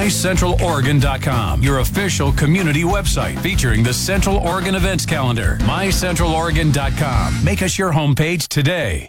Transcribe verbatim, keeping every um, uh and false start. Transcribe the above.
my central oregon dot com, your official community website featuring the Central Oregon events calendar. my central oregon dot com. Make us your homepage today.